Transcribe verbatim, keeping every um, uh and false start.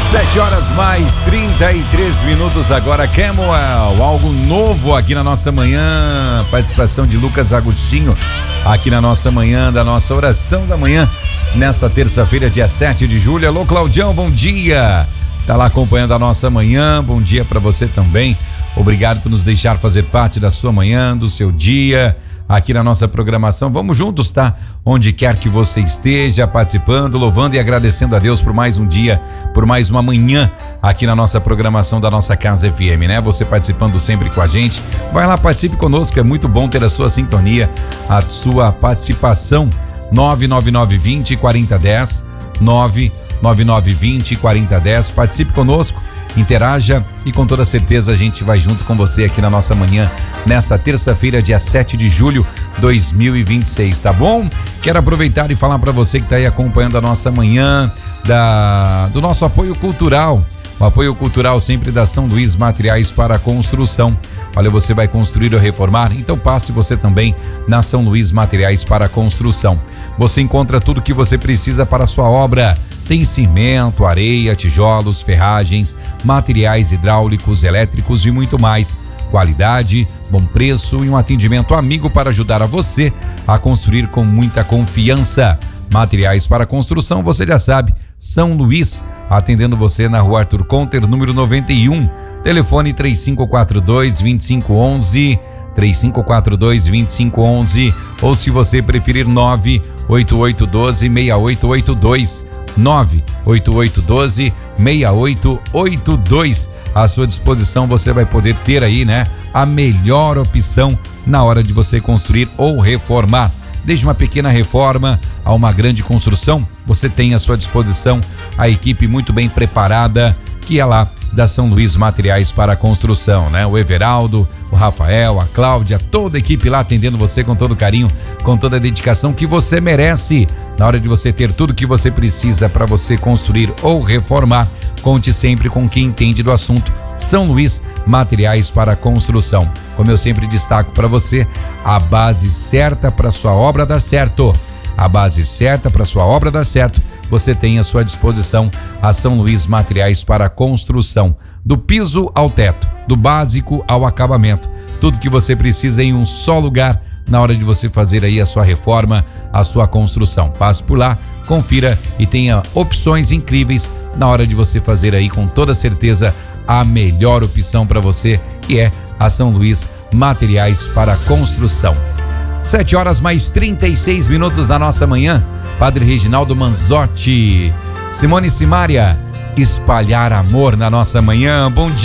Sete horas mais trinta e três minutos agora. Kemuel, algo novo aqui na nossa manhã. Participação de Lucas Agostinho aqui na nossa manhã, da nossa oração da manhã, nesta terça-feira, dia sete de julho. Alô, Claudião, bom dia. Tá lá acompanhando a nossa manhã. Bom dia para você também. Obrigado por nos deixar fazer parte da sua manhã, do seu dia, aqui na nossa programação. Vamos juntos, tá? Onde quer que você esteja, participando, louvando e agradecendo a Deus por mais um dia, por mais uma manhã aqui na nossa programação da nossa Casa F M, né? Você participando sempre com a gente. Vai lá, participe conosco, é muito bom ter a sua sintonia, a sua participação. nove nove nove, vinte, quarenta, dez, nove nove nove, vinte, quarenta, dez. Participe conosco, interaja e com toda certeza a gente vai junto com você aqui na nossa manhã, nessa terça-feira, dia sete de julho de dois mil e vinte e seis, tá bom? Quero aproveitar e falar para você que está aí acompanhando a nossa manhã, da, do nosso apoio cultural, o apoio cultural sempre da São Luís Materiais para Construção. Olha, você vai construir ou reformar? Então passe você também na São Luís Materiais para Construção. Você encontra tudo que você precisa para a sua obra. Tem cimento, areia, tijolos, ferragens, materiais hidráulicos, elétricos e muito mais. Qualidade, bom preço e um atendimento amigo para ajudar a você a construir com muita confiança. Materiais para construção, você já sabe, São Luís, atendendo você na Rua Arthur Conter, número noventa e um. Telefone três cinco quatro dois, dois cinco um um, três cinco quatro dois, dois cinco um um, ou se você preferir nove oito oito um dois, seis oito oito dois, nove oito oito um dois, seis oito oito dois. À sua disposição, você vai poder ter aí, né, a melhor opção na hora de você construir ou reformar. Desde uma pequena reforma a uma grande construção, você tem à sua disposição a equipe muito bem preparada, que é lá da São Luís Materiais para Construção, né? O Everaldo, o Rafael, a Cláudia, toda a equipe lá atendendo você com todo carinho, com toda a dedicação que você merece. Na hora de você ter tudo que você precisa para você construir ou reformar, conte sempre com quem entende do assunto. São Luís Materiais para Construção. Como eu sempre destaco para você, a base certa para sua obra dar certo. A base certa para sua obra dar certo, você tem à sua disposição a São Luís Materiais para Construção. Do piso ao teto, do básico ao acabamento. Tudo que você precisa em um só lugar na hora de você fazer aí a sua reforma, a sua construção. Passe por lá, confira e tenha opções incríveis na hora de você fazer aí com toda certeza a melhor opção para você, que é a São Luís Materiais para Construção. Sete horas mais trinta e seis minutos da nossa manhã. Padre Reginaldo Manzotti, Simone Simaria, espalhar amor na nossa manhã. Bom dia.